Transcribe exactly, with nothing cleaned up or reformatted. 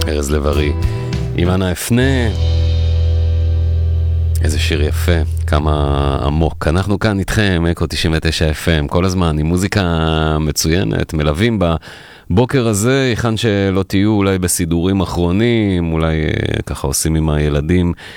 ארז לב-ארי, אימנה אפנה. איזה שיר יפה, כמה עמוק. אנחנו כאן איתכם, אקו תשעים ותשע אף אם, כל הזמן, עם מוזיקה מצוינת, מלווים בבוקר הזה, היכן שלא תהיו אולי בסידורים אחרונים, אולי ככה עושים עם הילדים